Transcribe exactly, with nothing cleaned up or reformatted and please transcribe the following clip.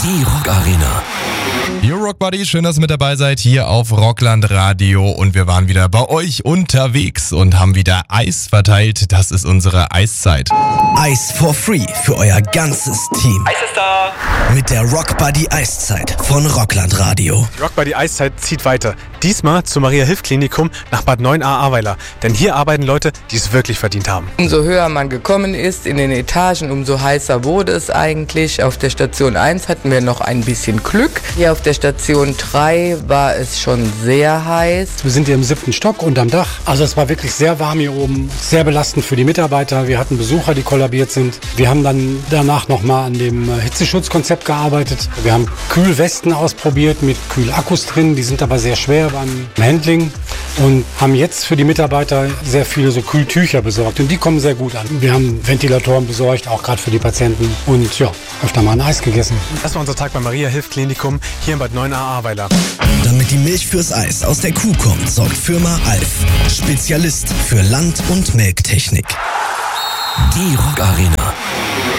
Die Rock Arena. Yo Rock Buddy, schön, dass ihr mit dabei seid hier auf Rockland Radio und wir waren wieder bei euch unterwegs und haben wieder Eis verteilt. Das ist unsere Eiszeit. Eis for free für euer ganzes Team. Eis ist da! Mit der Rock Buddy Eiszeit von Rockland Radio. Die Rock Buddy Eiszeit zieht weiter. Diesmal zum Maria-Hilf-Klinikum nach Bad Neuenahr-Ahrweiler. Denn hier arbeiten Leute, die es wirklich verdient haben. Umso höher man gekommen ist in den Etagen, umso heißer wurde es eigentlich. Auf der Station eins hatten wir noch ein bisschen Glück. Hier auf der Station drei war es schon sehr heiß. Wir sind hier im siebten Stock unterm Dach. Also es war wirklich sehr warm hier oben, sehr belastend für die Mitarbeiter. Wir hatten Besucher, die kollabiert sind. Wir haben dann danach nochmal an dem Hitzeschutzkonzept gearbeitet. Wir haben Kühlwesten ausprobiert mit Kühlakkus drin. Die sind aber sehr schwer beim Handling und haben jetzt für die Mitarbeiter sehr viele so Kühltücher besorgt. Und die kommen sehr gut an. Wir haben Ventilatoren besorgt, auch gerade für die Patienten. Und ja, öfter mal ein Eis gegessen. Das war unser Tag beim Maria-Hilf-Klinikum hier in Bad Neuenahr-Ahrweiler. Damit die Milch fürs Eis aus der Kuh kommt, sorgt Firma Alf. Spezialist für Land- und Melktechnik. Die Rock Arena.